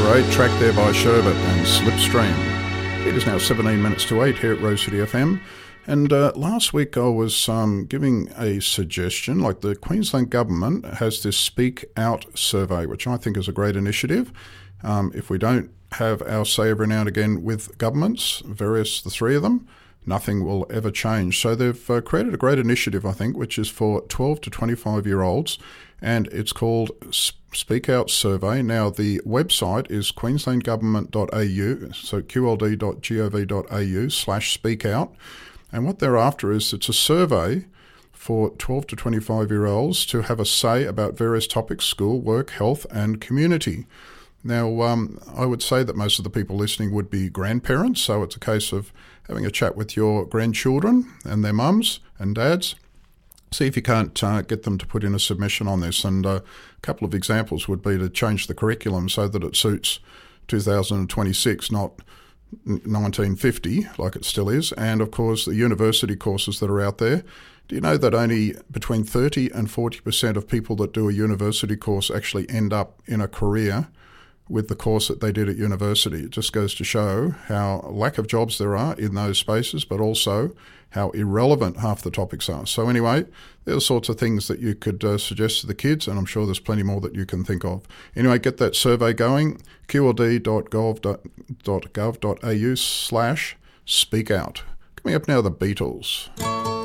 Parade, tracked there by Sherbet and Slipstream. It is now 17 minutes to 8 here at Rose City FM. And last week I was giving a suggestion, like the Queensland Government has this Speak Out survey, which I think is a great initiative. If we don't have our say every now and again with governments, the three of them, nothing will ever change. So they've created a great initiative, I think, which is for 12 to 25-year-olds, and it's called Speak Out Survey. Now, the website is queenslandgovernment.au, so qld.gov.au/speakout. And what they're after is it's a survey for 12 to 25-year-olds to have a say about various topics: school, work, health, and community. Now, I would say that most of the people listening would be grandparents, so it's a case of having a chat with your grandchildren and their mums and dads. See if you can't get them to put in a submission on this. And a couple of examples would be to change the curriculum so that it suits 2026, not 1950, like it still is. And, of course, the university courses that are out there. Do you know that only between 30 and 40% of people that do a university course actually end up in a career with the course that they did at university? It just goes to show how lack of jobs there are in those spaces, but also how irrelevant half the topics are. So anyway, there are sorts of things that you could suggest to the kids, and I'm sure there's plenty more that you can think of. Anyway, get that survey going, qld.gov.au/speakout. Coming up now, the Beatles.